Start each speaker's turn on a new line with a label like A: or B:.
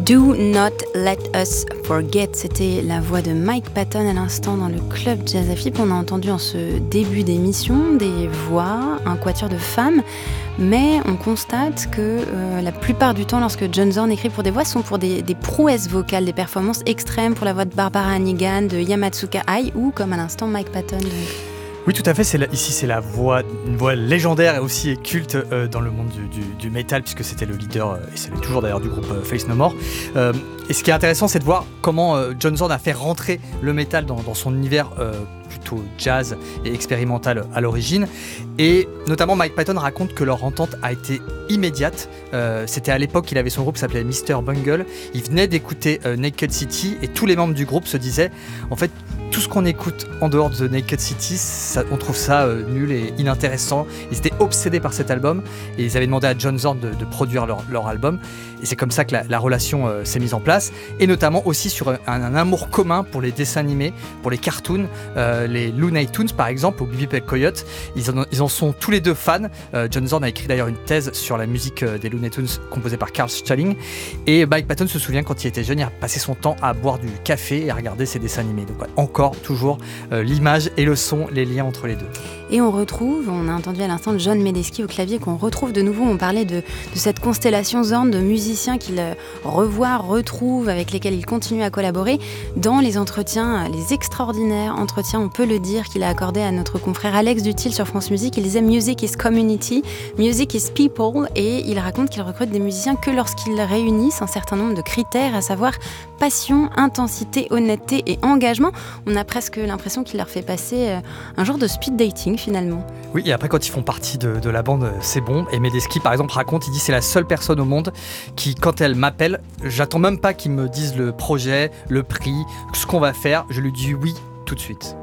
A: Do Not Let Us Forget, c'était la voix de Mike Patton à l'instant dans le Club Jazz Afip. On a entendu en ce début d'émission des voix, un quatuor de femmes, mais on constate que la plupart du temps, lorsque John Zorn écrit pour des voix, ce sont pour des prouesses vocales, des performances extrêmes pour la voix de Barbara Hannigan, de Yamatsuka Ai ou, comme à l'instant, Mike Patton.
B: Oui, tout à fait. Ici, c'est une voix légendaire et aussi culte dans le monde du metal, puisque c'était le leader, et c'est toujours d'ailleurs du groupe Faith No More. Et ce qui est intéressant, c'est de voir comment John Zorn a fait rentrer le metal dans son univers plutôt jazz et expérimental à l'origine. Et notamment, Mike Patton raconte que leur entente a été immédiate. C'était à l'époque qu'il avait son groupe qui s'appelait Mr. Bungle. Il venait d'écouter Naked City et tous les membres du groupe se disaient, en fait, tout ce qu'on écoute en dehors de Naked City, on trouve ça nul et inintéressant. Ils étaient obsédés par cet album et ils avaient demandé à John Zorn de produire leur album. Et c'est comme ça que la relation s'est mise en place. Et notamment aussi sur un amour commun pour les dessins animés, pour les cartoons, les Looney Tunes par exemple, ou Bibi et Coyote. Ils en sont tous les deux fans. John Zorn a écrit d'ailleurs une thèse sur la musique des Looney Tunes composée par Carl Stalling. Et Mike Patton se souvient quand il était jeune, il a passé son temps à boire du café et à regarder ses dessins animés. Donc encore, toujours, l'image et le son, les liens entre les deux. Et
A: on a entendu à l'instant John Medeski au clavier, qu'on retrouve de nouveau. On parlait de cette constellation Zorn de musiciens qu'il retrouve, avec lesquels il continue à collaborer dans les entretiens, les extraordinaires entretiens, on peut le dire, qu'il a accordé à notre confrère Alex Dutil sur France Musique. Il disait « Music is community, music is people » et il raconte qu'il recrute des musiciens que lorsqu'ils réunissent un certain nombre de critères, à savoir passion, intensité, honnêteté et engagement. On a presque l'impression qu'il leur fait passer un genre de speed dating finalement.
B: Oui, et après quand ils font partie de la bande, c'est bon. Et Medeski par exemple raconte, il dit c'est la seule personne au monde qui, quand elle m'appelle, j'attends même pas qu'ils me disent le projet, le prix, ce qu'on va faire, je lui dis oui tout de suite.